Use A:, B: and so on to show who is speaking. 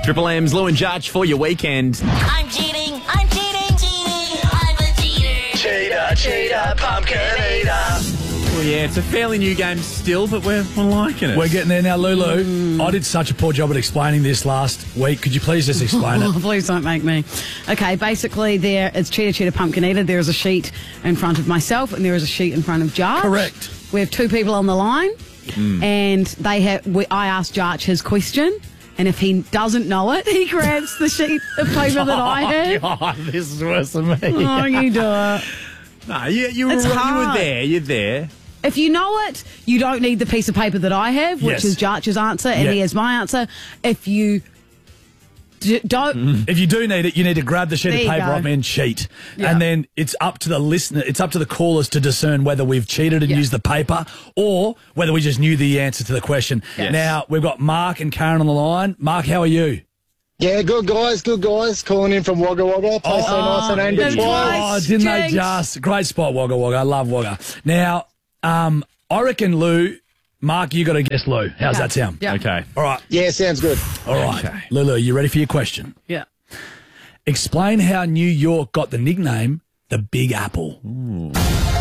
A: Triple M's Lou and Judge for your weekend.
B: I'm cheating, I'm cheating, cheating, I'm a cheater.
C: Cheater, cheater, pumpkin eater.
A: Well, yeah, it's a fairly new game still, but we're liking it.
D: We're getting there now, Lulu. I did such a poor job at explaining this last week. Could you please just explain it?
E: Please don't make me. Okay, basically it's Cheater, Cheater, Pumpkin Eater. There is a sheet in front of myself and there is a sheet in front of Jarch.
D: Correct.
E: We have two people on the line and I asked Jarch his question. And if he doesn't know it, he grabs the sheet of paper that I have.
D: God, this is worse than me.
E: Oh, you do it.
A: No, you were
E: It's hard.
A: there. You're there.
E: If you know it, you don't need the piece of paper that I have, which
D: Yes.
E: is Jarch's answer, and
D: Yeah.
E: he has my answer. If you don't...
D: If you do need it, you need to grab the sheet
E: There
D: of
E: you
D: paper
E: go.
D: off and cheat.
E: Yeah.
D: And then it's up to the listener, it's up to the callers to discern whether we've cheated and
E: Yeah.
D: used the paper or whether we just knew the answer to the question.
A: Yes.
D: Now, we've got Mark and Karen on the line. Mark, how are you?
F: Yeah, good guys. Calling in from Wagga Wagga. Place so nice and aimed
E: that's
F: at twice.
D: Oh, didn't they
E: Jinx.
D: just? Great spot, Wagga Wagga. I love Wagga. Now, I reckon Lou, Mark, you got to guess Lou. How's that sound?
E: Yeah.
A: Okay.
D: All right.
F: Yeah, sounds good.
D: All right.
A: Okay.
D: Lulu, you ready for your question?
E: Yeah.
D: Explain how New York got the nickname the Big Apple.